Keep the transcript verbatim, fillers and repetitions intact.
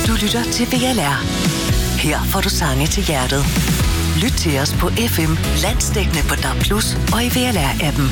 Du lytter til V L R. Her får du sange til hjertet. Lyt til os på F M, landsdækkende på D A B plus, og i V L R-appen.